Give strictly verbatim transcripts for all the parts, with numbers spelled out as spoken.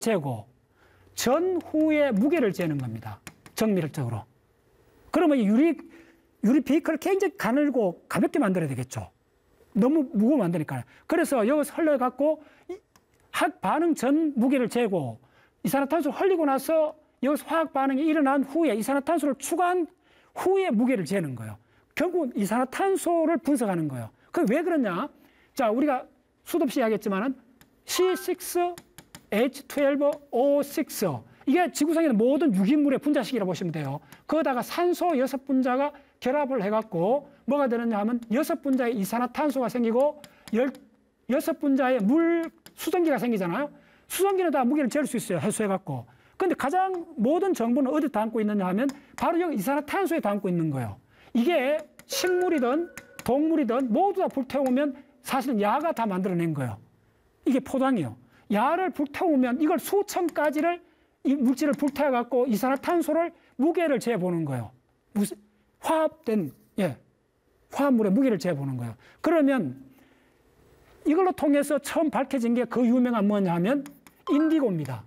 재고 전후의 무게를 재는 겁니다. 정밀적으로. 그러면 유리, 유리 비커를 굉장히 가늘고 가볍게 만들어야 되겠죠. 너무 무거우면 안 되니까요. 그래서 여기서 흘려갖고 화학 반응 전 무게를 재고 이산화탄소를 흘리고 나서 여기서 화학 반응이 일어난 후에 이산화탄소를 추가한 후에 무게를 재는 거예요. 결국 이산화탄소를 분석하는 거예요. 그게 왜 그러냐? 자, 우리가 수도 없이 이야기했지만은 씨 식스 에이치 트웰브 오 식스 이게 지구상에 있는 모든 유기물의 분자식이라고 보시면 돼요. 거기다가 산소 여섯 분자가 결합을 해갖고 뭐가 되느냐 하면 여섯 분자의 이산화탄소가 생기고 열, 여섯 분자의 물 수증기가 생기잖아요. 수증기는 다 무게를 재를 수 있어요. 해수해갖고. 근데 가장 모든 정보는 어디 담고 있느냐 하면 바로 여기 이산화탄소에 담고 있는 거예요. 이게 식물이든 동물이든 모두 다 불태우면 사실은 야가 다 만들어낸 거예요. 이게 포장이에요. 야를 불태우면 이걸 수천 가지를 이 물질을 불태워갖고 이산화탄소를 무게를 재보는 거예요. 무슨 화합된 예 화합물의 무게를 재보는 거예요. 그러면 이걸로 통해서 처음 밝혀진 게 그 유명한 뭐냐 하면 인디고입니다.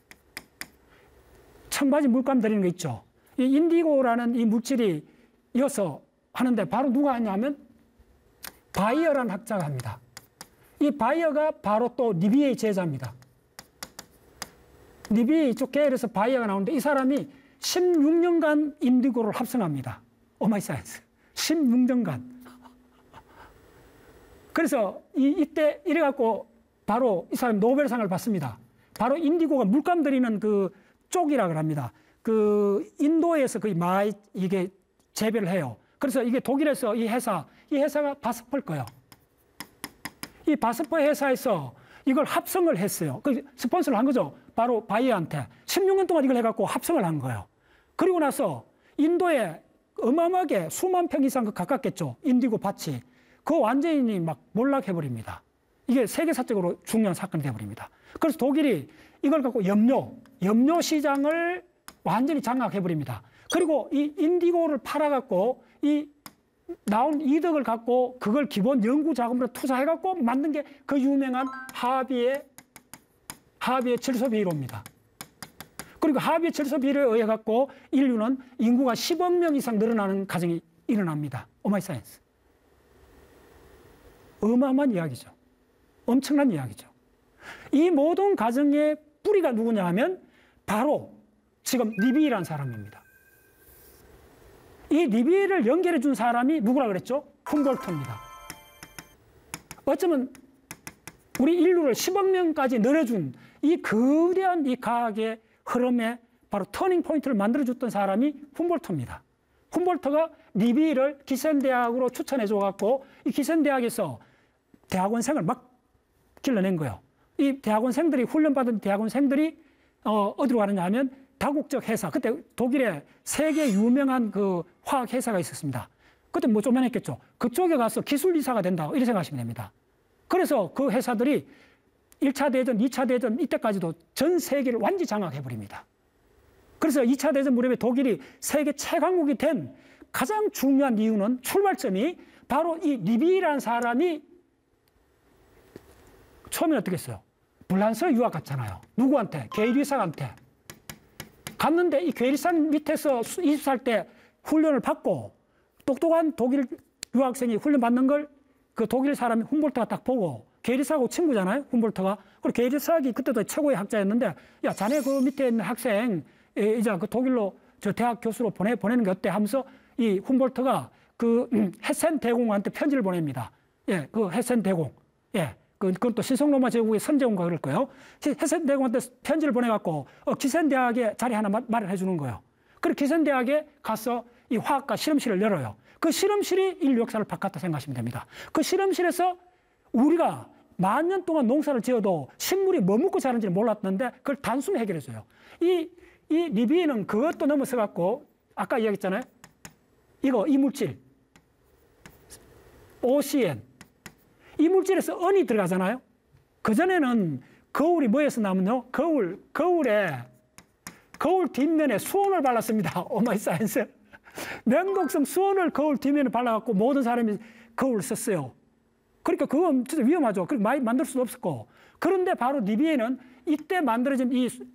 청바지 물감 들이는 거 있죠. 이 인디고라는 이 물질이 이어서 하는데 바로 누가 하냐면 바이어라는 학자가 합니다. 이 바이어가 바로 또 니비에의 제자입니다. 니비에 이쪽 계열에서 바이어가 나오는데 이 사람이 십육 년간 인디고를 합성합니다. 오마이사이언스. 십육 년간. 그래서 이, 이때 이래갖고 바로 이 사람이 노벨상을 받습니다. 바로 인디고가 물감 들이는 그 쪽이라고 합니다. 그 인도에서 거의 많이 이게 재배를 해요. 그래서 이게 독일에서 이 회사, 이 회사가 바스퍼일 거예요. 이 바스퍼 회사에서 이걸 합성을 했어요. 그 스폰서를 한 거죠. 바로 바이어한테. 십육 년 동안 이걸 해갖고 합성을 한 거예요. 그리고 나서 인도에 어마어마하게 수만 평 이상 가깝겠죠. 인디고 밭이. 그 완전히 막 몰락해버립니다. 이게 세계사적으로 중요한 사건이 돼버립니다. 그래서 독일이 이걸 갖고 염료, 염료 시장을 완전히 장악해버립니다. 그리고 이 인디고를 팔아갖고 이 나온 이득을 갖고 그걸 기본 연구 자금으로 투자해갖고 만든 게 그 유명한 하비의, 하비의 질소 비료입니다. 그리고 하비의 질소 비료에 의해 갖고 인류는 인구가 십억 명 이상 늘어나는 과정이 일어납니다. 오마이사이언스. 어마어마한 이야기죠. 엄청난 이야기죠. 이 모든 과정의 뿌리가 누구냐 하면 바로 지금 니비라는 사람입니다. 이 니비를 연결해 준 사람이 누구라 그랬죠? 훔볼트입니다. 어쩌면 우리 인류를 십억 명까지 늘어준 이 거대한 이 과학의 흐름에 바로 터닝 포인트를 만들어줬던 사람이 훔볼트입니다. 훔볼트가 니비를 기센대학으로 추천해 줘갖고 이 기센대학에서 대학원생을 막 길러낸 거예요. 이 대학원생들이 훈련받은 대학원생들이 어, 어디로 가느냐 하면 다국적 회사, 그때 독일에 세계 유명한 그 화학 회사가 있었습니다. 그때 뭐 조만했겠죠. 그쪽에 가서 기술이사가 된다, 이렇게 생각하시면 됩니다. 그래서 그 회사들이 일 차 대전, 이 차 대전 이때까지도 전 세계를 완전히 장악해버립니다. 그래서 이 차 대전 무렵에 독일이 세계 최강국이 된 가장 중요한 이유는 출발점이 바로 이 리비라는 사람이 처음에 어떻게 했어요? 불란서 유학 갔잖아요. 누구한테? 게이리상한테. 갔는데 이 괴리산 밑에서 이십 살 때 훈련을 받고 똑똑한 독일 유학생이 훈련받는 걸 그 독일 사람이 훔볼트가 딱 보고 게이리사하고 친구잖아요. 훔볼트가. 그리고 게이리사학이 그때도 최고의 학자였는데 야 자네 그 밑에 있는 학생 이제 그 독일로 저 대학 교수로 보내, 보내는 게 어때 하면서 이 훔볼트가 그 헤센 대공한테 편지를 보냅니다. 예, 그 헤센 대공. 예. 그, 그건 또 신성로마 제국의 선제공가 그럴 거예요. 헤센 대공한테 편지를 보내갖고, 어, 기센 대학에 자리 하나 마련해 주는 거예요. 그리고 기센 대학에 가서 이 화학과 실험실을 열어요. 그 실험실이 인류 역사를 바꿨다 생각하시면 됩니다. 그 실험실에서 우리가 만 년 동안 농사를 지어도 식물이 뭐 먹고 자는지를 몰랐는데 그걸 단숨에 해결해 줘요. 이, 이 리비에는 그것도 넘어서갖고, 아까 이야기했잖아요. 이거, 이 물질. 오씨엔. 이 물질에서 은이 들어가잖아요. 그전에는 거울이 뭐에서 나오면요? 거울, 거울에, 거울 뒷면에 수온을 발랐습니다. 오마이사이언스. 명독성 수온을 거울 뒷면에 발라갖고 모든 사람이 거울을 썼어요. 그러니까 그건 진짜 위험하죠. 그렇게 많이 만들 수도 없었고. 그런데 바로 리비에는 이때 만들어진 이